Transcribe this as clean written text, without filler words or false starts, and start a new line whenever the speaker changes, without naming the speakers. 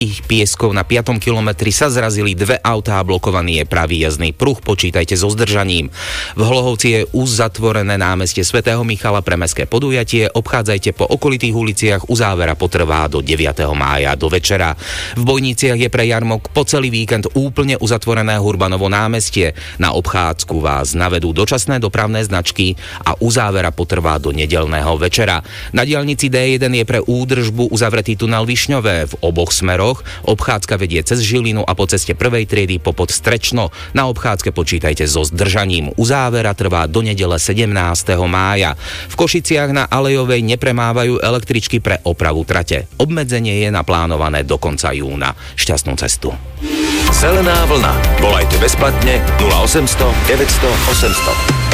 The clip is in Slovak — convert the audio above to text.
ich Pieskov na 5. kilometri sa zrazili 2 autá a blokovaný je pravý jazdný pruh, počítajte so zdržaním. V Hlohovci je uzatvorené námestie svätého Michala pre mestské podujatie, obchádzajte po okolitých uliciach, uzávera potrvá do 9. mája do večera. V Bojniciach je pre jarmok po celý víkend úplne uzatvorené Hurbanovo námestie. Na obchádzku vás navedú dočasné dopravné značky a uzávera potrvá do nedeľného večera. Na diaľnici D1 je pre údržbu uzavretý tunel Višňové v oboch smeroch. Obchádzka vedie cez Žilinu a po ceste 1. triedy popod Strečno. Na obchádzke počítajte so zdržaním. Uzávera trvá do nedele 17. mája. V Košiciach na Alejovej nepremávajú električky pre opravu trate. Obmedzenie je naplánované do konca júna. Šťastnú cestu.
Zelená vlna. Volajte bezplatne 0800 900 800.